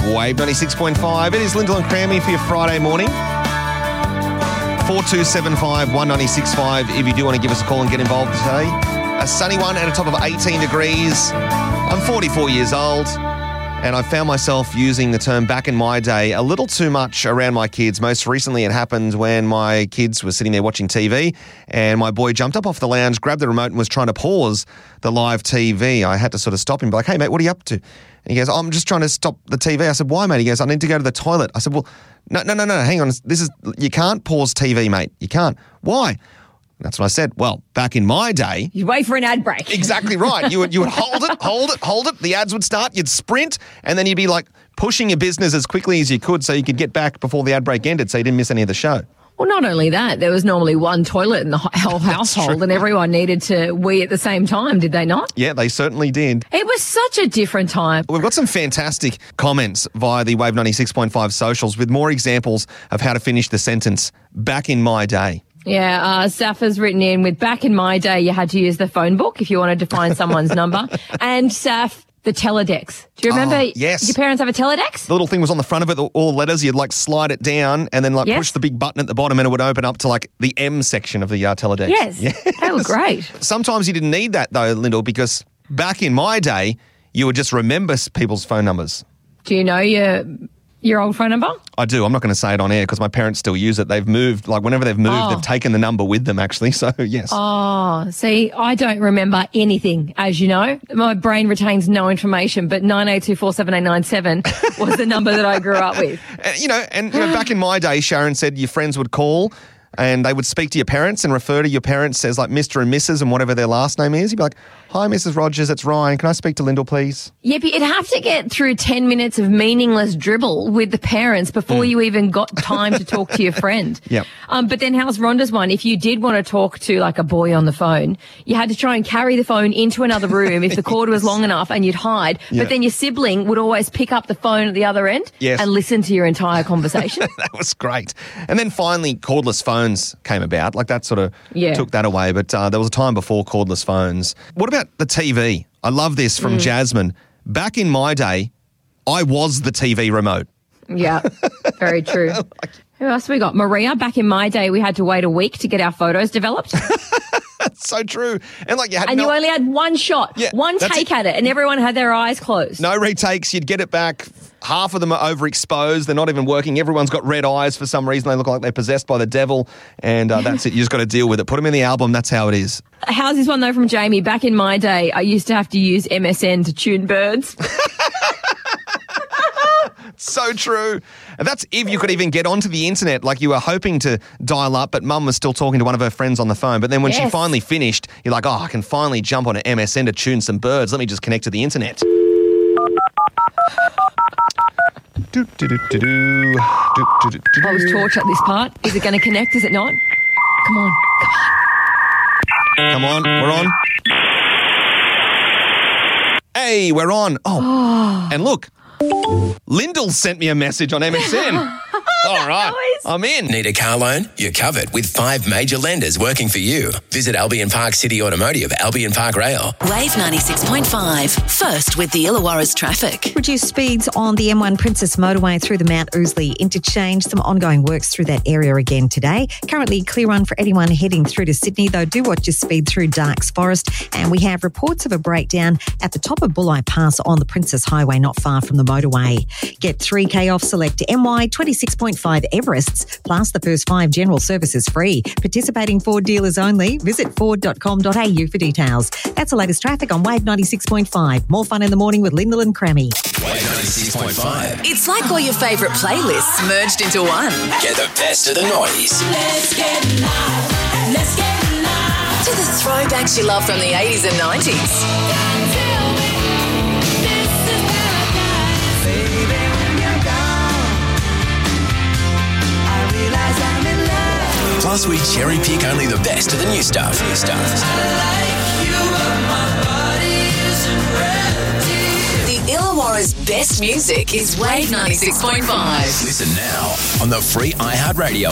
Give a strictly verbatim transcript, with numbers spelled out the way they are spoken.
Wave ninety-six point five. It is Lyndall and Crammy for your Friday morning. four two seven five, one nine six five if you do want to give us a call and get involved today. A sunny one at a top of eighteen degrees. I'm forty-four years old. And I found myself using the term back in my day a little too much around my kids. Most recently it happened when my kids were sitting there watching T V and my boy jumped up off the lounge, grabbed the remote and was trying to pause the live T V. I had to sort of stop him, be like, hey, mate, what are you up to? And he goes, oh, I'm just trying to stop the T V. I said, why, mate? He goes, I need to go to the toilet. I said, well, no, no, no, no, hang on. This is, you can't pause T V, mate. You can't. Why? That's what I said. Well, back in my day... You'd wait for an ad break. Exactly right. You would you would hold it, hold it, hold it. The ads would start. You'd sprint, and then you'd be like pushing your business as quickly as you could so you could get back before the ad break ended so you didn't miss any of the show. Well, not only that, there was normally one toilet in the whole household and everyone needed to wee at the same time, did they not? Yeah, they certainly did. It was such a different time. We've got some fantastic comments via the Wave ninety-six point five socials with more examples of how to finish the sentence, back in my day. Yeah, uh, Saf has written in with, back in my day, you had to use the phone book if you wanted to find someone's number. And Saf, the teledex. Do you remember? Oh, yes. Your parents have a teledex? The little thing was on the front of it, all the letters. You'd like slide it down and then like Yes. push the big button at the bottom and it would open up to like the M section of the uh, teledex. Yes. Yes. They were great. Sometimes you didn't need that though, Lyndall, because back in my day, you would just remember s- people's phone numbers. Do you know your your old phone number? I do. I'm not going to say it on air because my parents still use it. They've moved, like whenever they've moved, Oh. they've taken the number with them actually. So yes. Oh, see, I don't remember anything, as you know. My brain retains no information, but nine eight two four seven eight nine seven was the number that I grew up with. And, you know, and you know, back in my day, Sharon said your friends would call and they would speak to your parents and refer to your parents as like Mister and Missus and whatever their last name is. You'd be like, hi, Missus Rogers, it's Ryan. Can I speak to Lyndall, please? Yeah, but you'd have to get through ten minutes of meaningless dribble with the parents before you even got time to talk to your friend. Yep. Um, but then how's Rhonda's one? If you did want to talk to like a boy on the phone, you had to try and carry the phone into another room if the cord was long enough and you'd hide. Yeah. But then your sibling would always pick up the phone at the other end Yes. and listen to your entire conversation. That was great. And then finally, cordless phones came about. Like that sort of Yeah. took that away. But uh, there was a time before cordless phones. What about the T V? I love this from Jasmine. Back in my day, I was the T V remote. Yeah, very true. Who else have we got? Maria, back in my day, we had to wait a week to get our photos developed. That's so true. And like you had And no, you only had one shot, Yeah, one that's take it. at it, and everyone had their eyes closed. no retakes. You'd get it back. Half of them are overexposed. They're not even working. Everyone's got red eyes for some reason. They look like they're possessed by the devil. And uh, that's it. You just got to deal with it. Put them in the album. That's how it is. How's this one, though, from Jamie? Back in my day, I used to have to use M S N to tune birds. So true. And that's if you could even get onto the internet. Like you were hoping to dial up, but mum was still talking to one of her friends on the phone. But then when she Yes. finally finished, you're like, oh, I can finally jump on an M S N to tune some birds. Let me just connect to the internet. Do, do, do, do, do. Do, do, do, do, I was do. torture at this part. Is it going to connect? Is it not? Come on. Come on, we're on. Hey, we're on. Oh, and look, Lyndall sent me a message on M S N. All right, noise. I'm in. Need a car loan? You're covered with five major lenders working for you. Visit Albion Park City Automotive, Albion Park Rail. Wave ninety-six point five. First with the Illawarra's traffic. Reduced speeds on the M one Princess Motorway through the Mount Ousley interchange. Some ongoing works through that area again today. Currently clear run for anyone heading through to Sydney, though do watch your speed through Darks Forest. And we have reports of a breakdown at the top of Bulli Pass on the Princess Highway, not far from the motorway. Get three K off select M Y twenty-six point five Everests, plus the first five general services free. Participating Ford dealers only. Visit ford dot com dot a u for details. That's the latest traffic on Wave ninety-six point five. More fun in the morning with Lyndall and Crammy. Wave ninety-six point five. It's like all your favourite playlists merged into one. Get the best of the noise. Let's get live. Let's get live. To the throwbacks you love from the eighties and nineties. Plus, we cherry pick only the best of the new stuff. New stuff. The Illawarra's best music is Wave ninety-six point five. Listen now on the free iHeartRadio